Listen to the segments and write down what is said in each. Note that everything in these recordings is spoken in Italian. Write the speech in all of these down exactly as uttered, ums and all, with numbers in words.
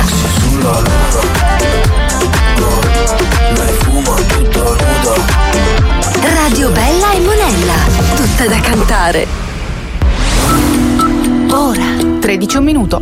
Taxi sulla luna, lei fuma tutta nuda. Radio Bella e Monella, tutta da cantare. Ora tredici un minuto.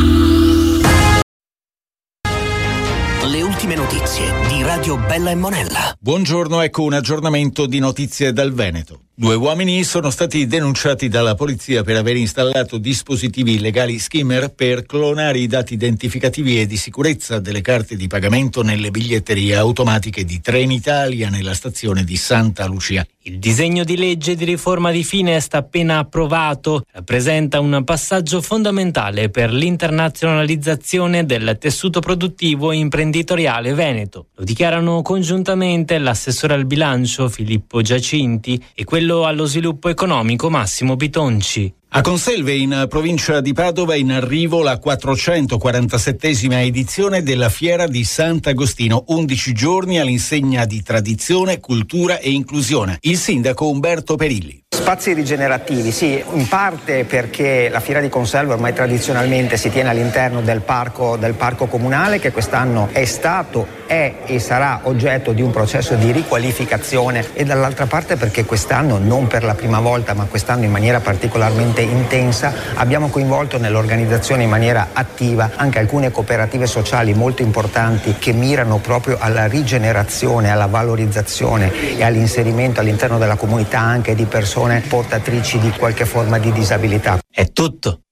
Le ultime notizie di Radio Bella e Monella. Buongiorno, ecco un aggiornamento di notizie dal Veneto. Due uomini sono stati denunciati dalla polizia per aver installato dispositivi illegali skimmer per clonare i dati identificativi e di sicurezza delle carte di pagamento nelle biglietterie automatiche di Trenitalia nella stazione di Santa Lucia. Il disegno di legge di riforma di Finest appena approvato rappresenta un passaggio fondamentale per l'internazionalizzazione del tessuto produttivo e imprenditoriale veneto. Lo dichiarano congiuntamente l'assessore al bilancio Filippo Giacinti e quello allo sviluppo economico Massimo Bitonci. A Conselve, in provincia di Padova, in arrivo la quattrocentoquarantasettesima edizione della Fiera di Sant'Agostino, undici giorni all'insegna di tradizione, cultura e inclusione. Il sindaco Umberto Perilli. Spazi rigenerativi, sì, in parte perché la Fiera di Conselve ormai tradizionalmente si tiene all'interno del parco, del parco comunale, che quest'anno è stato, è e sarà oggetto di un processo di riqualificazione, e dall'altra parte perché quest'anno, non per la prima volta ma quest'anno in maniera particolarmente intensa, abbiamo coinvolto nell'organizzazione in maniera attiva anche alcune cooperative sociali molto importanti che mirano proprio alla rigenerazione, alla valorizzazione e all'inserimento all'interno della comunità anche di persone portatrici di qualche forma di disabilità. È tutto.